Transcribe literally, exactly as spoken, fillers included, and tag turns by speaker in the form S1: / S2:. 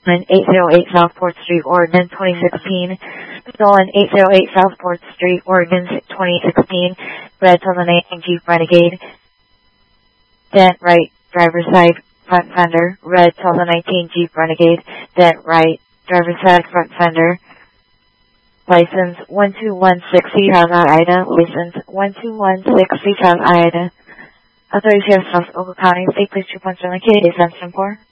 S1: eight oh eight South Fourth Street, Oregon, twenty sixteen. Stolen eight oh eight South Fourth Street, Oregon, twenty sixteen. Red two thousand eighteen Jeep Renegade. Dent right, driver's side, front fender. Red two thousand nineteen Jeep Renegade. Dent right, driver's side, front fender. License one two one six C Child Ida. License one two one six C Child Ida. Authority Sheriff's Office, Ogle County. State Police two point seven K, exemption four.